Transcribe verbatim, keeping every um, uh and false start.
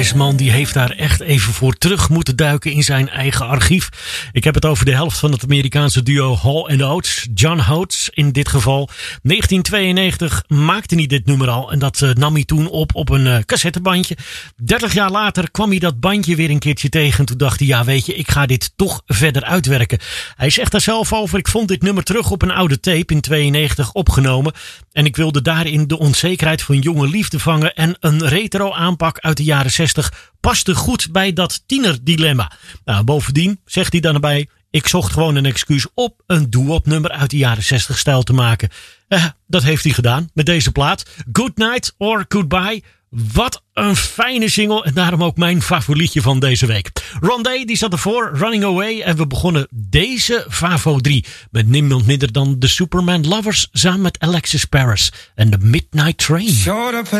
Deze man die heeft daar echt even voor terug moeten duiken in zijn eigen archief. Ik heb het over de helft van het Amerikaanse duo Hall and Oates. John Oates in dit geval. negentien tweeënnegentig maakte hij dit nummer al. En dat uh, nam hij toen op op een uh, cassettebandje. dertig jaar later kwam hij dat bandje weer een keertje tegen. En toen dacht hij, ja weet je, ik ga dit toch verder uitwerken. Hij zegt daar zelf over, ik vond dit nummer terug op een oude tape in tweeënnegentig opgenomen. En ik wilde daarin de onzekerheid van jonge liefde vangen. En een retro aanpak uit de jaren zestig paste goed bij dat tienerdilemma. Nou, bovendien zegt hij dan erbij, ik zocht gewoon een excuus op een doo-wop nummer uit de jaren zestig stijl te maken. Eh, dat heeft hij gedaan met deze plaat. Good Night or Goodbye. Wat een fijne single en daarom ook mijn favorietje van deze week. Rondé die zat ervoor, Running Away. En we begonnen deze Favo drie met niemand minder dan de Superman Lovers samen met Alexis Paris en de Midnight Train.